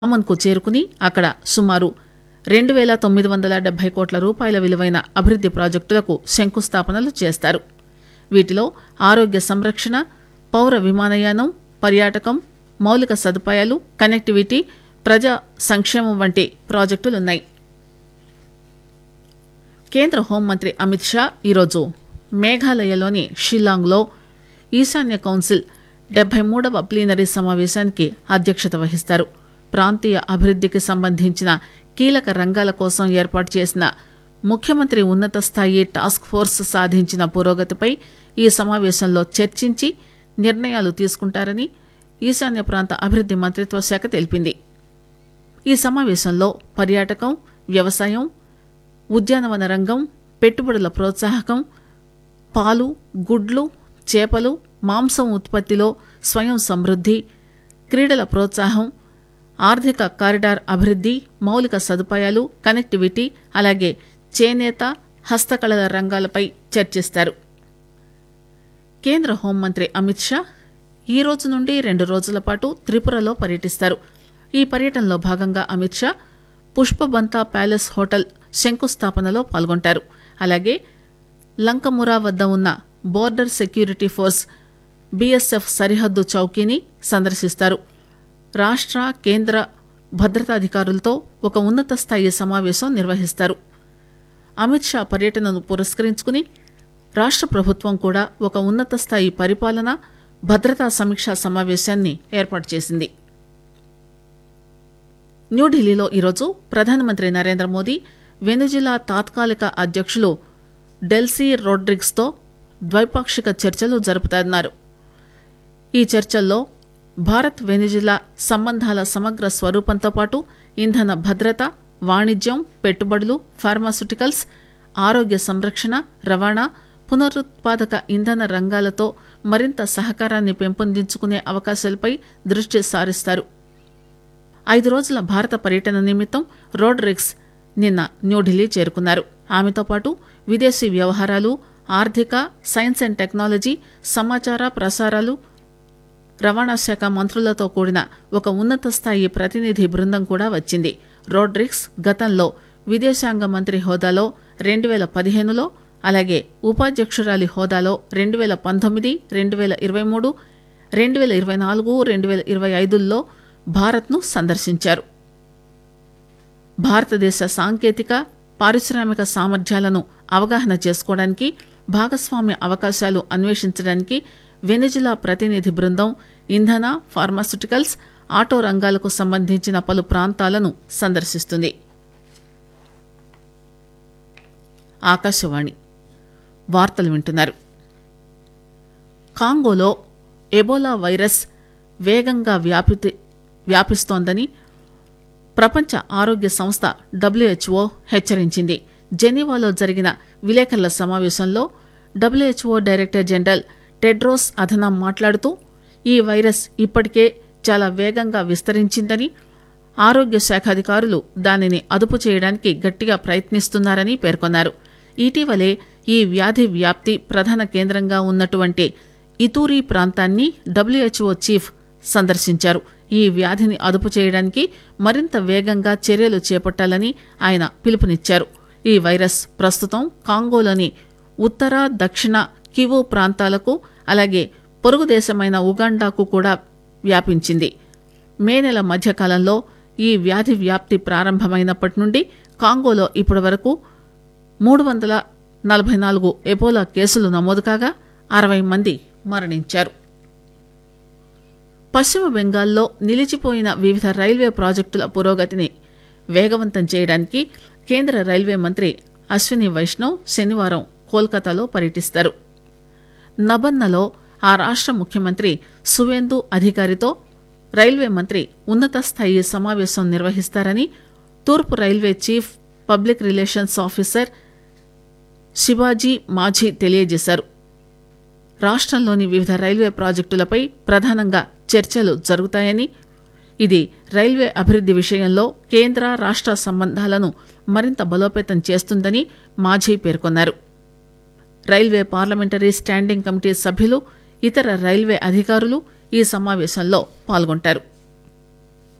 ఖమ్మంకు చేరుకుని అక్కడ సుమారు 2,970 కోట్ల రూపాయల విలువైన అభివృద్ది ప్రాజెక్టులకు శంకుస్థాపనలు చేస్తారు. వీటిలో ఆరోగ్య సంరక్షణ, పౌర విమానయానం, పర్యాటకం, మౌలిక సదుపాయాలు, కనెక్టివిటీ, ప్రజా సంక్షేమం వంటి ప్రాజెక్టులున్నాయి. కేంద్ర హోంమంత్రి అమిత్ షా ఈరోజు మేఘాలయలోని షిల్లాంగ్లో ఈశాన్య కౌన్సిల్ 73వ ప్లీనరీ సమావేశానికి అధ్యక్షత వహిస్తారు. ప్రాంతీయ అభివృద్దికి సంబంధించిన కీలక రంగాల కోసం ఏర్పాటు చేసిన ముఖ్యమంత్రి ఉన్నత స్థాయి టాస్క్ ఫోర్స్ సాధించిన పురోగతిపై ఈ సమావేశంలో చర్చించి నిర్ణయాలు తీసుకుంటారని ఈశాన్య ప్రాంత అభివృద్ది మంత్రిత్వ శాఖ తెలిపింది. ఈ సమావేశంలో పర్యాటకం, వ్యవసాయం, ఉద్యానవన రంగం, పెట్టుబడుల ప్రోత్సాహకం, పాలు, గుడ్లు, చేపలు, మాంసం ఉత్పత్తిలో స్వయం సమృద్ది, క్రీడల ప్రోత్సాహం, ఆర్థిక కారిడార్ అభివృద్ది, మౌలిక సదుపాయాలు, కనెక్టివిటీ, అలాగే చేనేత, హస్తకళల రంగాలపై చర్చిస్తారు. కేంద్ర హోంమంత్రి అమిత్ షా ఈ రోజు నుండి 2 రోజుల పాటు త్రిపురలో పర్యటిస్తారు. ఈ పర్యటనలో భాగంగా అమిత్ షా పుష్పబంతా ప్యాలెస్ హోటల్ శంకుస్థాపనలో పాల్గొంటారు. అలాగే లంకమురా వద్ద ఉన్న బోర్డర్ సెక్యూరిటీ ఫోర్స్ బీఎస్ఎఫ్ సరిహద్దు చౌకీని సందర్శిస్తారు. రాష్ట్ర, కేంద్ర భద్రతాధికారులతో ఒక ఉన్నత స్థాయి సమావేశం నిర్వహిస్తారు. అమిత్ షా పర్యటనను పురస్కరించుకుని రాష్ట్ర ప్రభుత్వం కూడా ఒక ఉన్నత స్థాయి పరిపాలన, భద్రతా సమీక్షా సమావేశాన్ని ఏర్పాటు చేసింది. న్యూఢిల్లీలో ఈరోజు ప్రధానమంత్రి నరేంద్ర మోదీ వెనుజులా తాత్కాలిక అధ్యక్షులు డెల్సీ రోడ్రిగ్స్తో ద్వైపాక్షిక చర్చలు జరుపుతున్నారు. ఈ చర్చల్లో భారత్ వెనుజులా సంబంధాల సమగ్ర స్వరూపంతో పాటు ఇంధన భద్రత, వాణిజ్యం, పెట్టుబడులు, ఫార్మాస్యూటికల్స్, ఆరోగ్య సంరక్షణ, రవాణా, పునరుత్పాదక ఇంధన రంగాలతో మరింత సహకారాన్ని పెంపొందించుకునే అవకాశాలపై దృష్టి సారిస్తారు. 5 రోజుల భారత పర్యటన నిమిత్తం రోడ్రిగ్స్ నిన్న న్యూఢిల్లీ చేరుకున్నారు. ఆమెతో పాటు విదేశీ వ్యవహారాలు, ఆర్థిక, సైన్స్ అండ్ టెక్నాలజీ, సమాచార ప్రసారాలు, రవాణా శాఖ మంత్రులతో కూడిన ఒక ఉన్నత స్థాయి ప్రతినిధి బృందం కూడా వచ్చింది. రోడ్రిగ్స్ గతంలో విదేశాంగ మంత్రి హోదాలో 2015లో, అలాగే ఉపాధ్యక్షురాలి హోదాలో 2019, 2023, 2024, 2025లో భారత్ను సందర్శించారు. భారతదేశ సాంకేతిక, పారిశ్రామిక సామర్థ్యాలను అవగాహన చేసుకోవడానికి, భాగస్వామ్య అవకాశాలు అన్వేషించడానికి వెనుజులా ప్రతినిధి బృందం ఇంధన, ఫార్మాస్యూటికల్స్, ఆటో రంగాలకు సంబంధించిన పలు ప్రాంతాలను సందర్శిస్తుంది. ఆకాశవాణి వార్తలు వింటున్నారు. కాంగోలో ఎబోలా వైరస్ వేగంగా వ్యాపిస్తోందని ప్రపంచ ఆరోగ్య సంస్థ WHO హెచ్చరించింది. జెనీవాలో జరిగిన విలేకరుల సమావేశంలో WHO director general Tedros Adhanom మాట్లాడుతూ ఈ వైరస్ ఇప్పటికే చాలా వేగంగా విస్తరించిందని, ఆరోగ్య శాఖ అధికారులు దానిని అదుపు చేయడానికి గట్టిగా ప్రయత్నిస్తున్నారని పేర్కొన్నారు. ఇటీవలే ఈ వ్యాధి వ్యాప్తి ప్రధాన కేంద్రంగా ఉన్నటువంటి ఇతూరీ ప్రాంతాన్ని WHO చీఫ్ సందర్శించారు. ఈ వ్యాధిని అదుపు చేయడానికి మరింత వేగంగా చర్యలు చేపట్టాలని ఆయన పిలుపునిచ్చారు. ఈ వైరస్ ప్రస్తుతం కాంగోలోని ఉత్తర, దక్షిణ కివు ప్రాంతాలకు, అలాగే పొరుగు దేశమైన ఉగాండాకు కూడా వ్యాపించింది. మే నెల మధ్యకాలంలో ఈ వ్యాధి వ్యాప్తి ప్రారంభమైనప్పటి నుండి కాంగోలో ఇప్పటి వరకు 344 ఎబోలా కేసులు నమోదు కాగా 60 మంది మరణించారు. పశ్చిమ బెంగాల్లో నిలిచిపోయిన వివిధ రైల్వే ప్రాజెక్టుల పురోగతిని వేగవంతం చేయడానికి కేంద్ర రైల్వే మంత్రి అశ్విని వైష్ణవ్ శనివారం కోల్కతాలో పర్యటిస్తారు. నబన్నలో ఆ రాష్ట్ర ముఖ్యమంత్రి సువేందు అధికారితో రైల్వే మంత్రి ఉన్నత స్థాయి సమావేశం నిర్వహిస్తారని తూర్పు railway chief public relations officer Shivaji Majhi తెలియజేశారు. రాష్ట్రంలోని వివిధ రైల్వే ప్రాజెక్టులపై ప్రధానంగా చర్చలు జరుగుతాయని, ఇది రైల్వే అభివృద్ది విషయంలో కేంద్ర, రాష్ట్ర సంబంధాలను మరింత బలోపేతం చేస్తుందని మాఝీ పేర్కొన్నారు. రైల్వే పార్లమెంటరీ స్టాండింగ్ కమిటీ సభ్యులు, ఇతర రైల్వే అధికారులు ఈ సమావేశంలో పాల్గొంటారు.